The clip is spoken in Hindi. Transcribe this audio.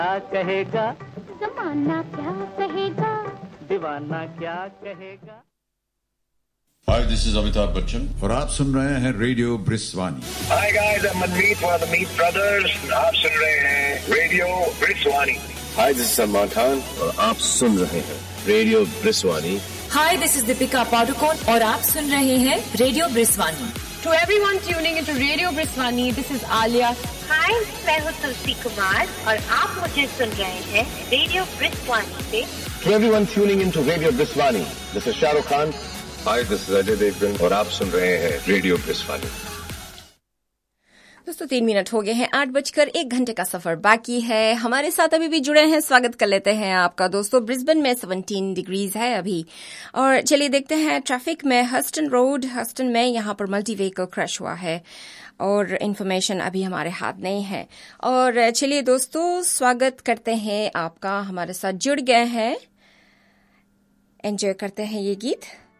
क्या कहेगा जमाना, क्या कहेगा दीवाना, क्या कहेगा। Hi, this is Amitabh Bachchan और आप सुन रहे हैं radio ब्रिस्वानी। Hi guys, I'm Manmeet from the Meet Brothers. आप सुन रहे हैं radio ब्रिस्वानी। Hi, this is Salman Khan और आप सुन रहे हैं radio ब्रिस्वानी। Hi, this is Deepika Padukone और आप सुन रहे हैं radio ब्रिस्वानी। To everyone tuning into Radio Briswani, this is Alia. हाय, मैं हूँ तुलसी कुमार और आप मुझे सुन रहे हैं रेडियो ब्रिस्वानी से। To everyone tuning into Radio Briswani, this is Shah Rukh Khan. Hi, this is Ajay Devgan और आप सुन रहे हैं रेडियो ब्रिस्वानी। दोस्तों 3 मिनट हो गए हैं, 8:01 का सफर बाकी है। हमारे साथ अभी भी जुड़े हैं, स्वागत कर लेते हैं आपका। दोस्तों ब्रिस्बेन में 17 डिग्रीज है अभी। और चलिए देखते हैं ट्रैफिक में। हस्टन रोड, हस्टन में यहाँ पर मल्टी व्हीकल क्रैश हुआ है और इन्फॉर्मेशन अभी हमारे हाथ नहीं है। और चलिए दोस्तों स्वागत करते हैं आपका, हमारे साथ जुड़ गए हैं। एंजॉय करते हैं ये गीत।